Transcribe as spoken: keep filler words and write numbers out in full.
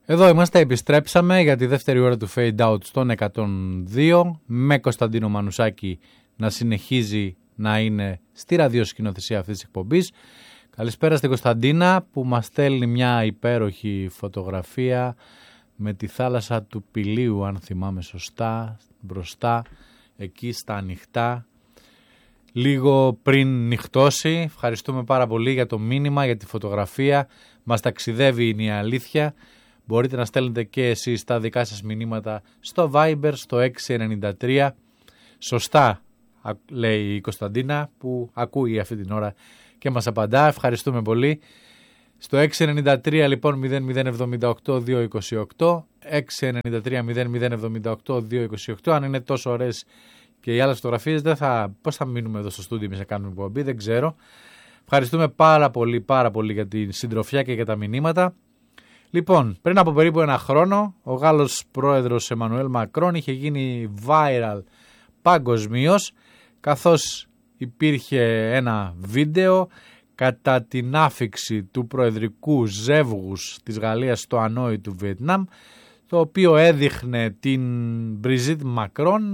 Εδώ είμαστε, επιστρέψαμε για τη δεύτερη ώρα του Fade Out στον εκατόν δύο με Κωνσταντίνο Μανουσάκη να συνεχίζει να είναι στη ραδιοσκηνοθεσία αυτής της εκπομπής. Καλησπέρα στην Κωνσταντίνα που μας στέλνει μια υπέροχη φωτογραφία με τη θάλασσα του Πηλίου, αν θυμάμαι σωστά, μπροστά εκεί στα ανοιχτά, λίγο πριν νυχτώσει. Ευχαριστούμε πάρα πολύ για το μήνυμα, για τη φωτογραφία. Μας ταξιδεύει, είναι η αλήθεια. Μπορείτε να στέλνετε και εσείς τα δικά σας μηνύματα στο Viber, στο έξι εννιά τρία. Σωστά λέει η Κωνσταντίνα που ακούει αυτή την ώρα και μας απαντά. Ευχαριστούμε πολύ. Στο έξι εννιά τρία λοιπόν μηδέν μηδέν εβδομήντα οκτώ διακόσια είκοσι οκτώ, έξι εννιά τρία μηδέν μηδέν εβδομήντα οκτώ διακόσια είκοσι οκτώ. Αν είναι τόσο ωραίες και οι άλλες φωτογραφίες, δεν θα... πώς θα μείνουμε εδώ στο στούντιο εμείς να κάνουμε εκπομπή, δεν ξέρω. Ευχαριστούμε πάρα πολύ, πάρα πολύ για την συντροφιά και για τα μηνύματα. Λοιπόν, πριν από περίπου ένα χρόνο, ο Γάλλος πρόεδρος Εμμανουέλ Μακρόν είχε γίνει viral παγκοσμίως, καθώς υπήρχε ένα βίντεο κατά την άφιξη του προεδρικού ζεύγους της Γαλλίας στο Ανόη του Βιετνάμ, το οποίο έδειχνε την Μπριζίτ Μακρόν